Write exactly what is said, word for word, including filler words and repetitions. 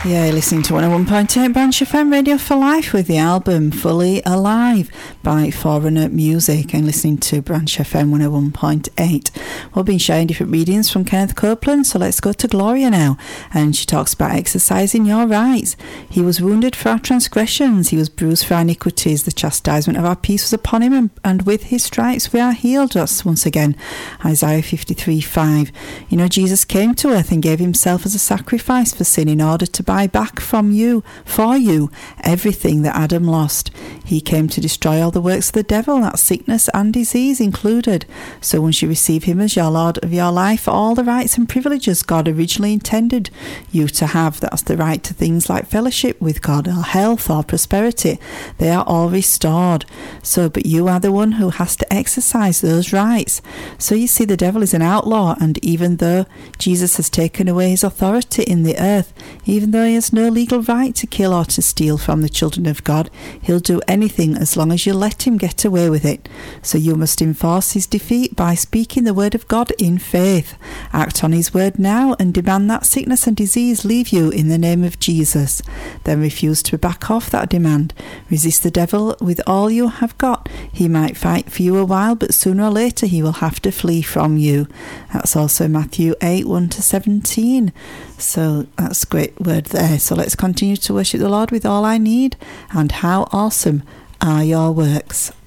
Yeah, you're listening to one oh one point eight Branch F M Radio for Life with the album Fully Alive by Forerunner Music, and listening to Branch F M one oh one point eight. We've been sharing different readings from Kenneth Copeland, so let's go to Gloria now. And she talks about exercising your rights. He was wounded for our transgressions, he was bruised for our iniquities. The chastisement of our peace was upon him, and, and with his stripes we are healed. Us once again, Isaiah fifty-three five. You know, Jesus came to earth and gave himself as a sacrifice for sin in order to buy back from you, for you, everything that Adam lost. He came to destroy all the works of the devil, that's sickness and disease included. So once you receive him as your Lord of your life, all the rights and privileges God originally intended you to have, that's the right to things like fellowship with God or health or prosperity, they are all restored. So, but you are the one who has to exercise those rights. So you see, the devil is an outlaw, and even though Jesus has taken away his authority in the earth, even though he has no legal right to kill or to steal from the children of God, he'll do anything as long as you let him get away with it. So you must enforce his defeat by speaking the word of God in faith. Act on his word now and demand that sickness and disease leave you in the name of Jesus. Then refuse to back off that demand. Resist the devil with all you have got. He might fight for you a while, but sooner or later he will have to flee from you. That's also Matthew eight one to seventeen. So that's a great word there. So let's continue to worship the Lord with all I need. And how awesome are your works.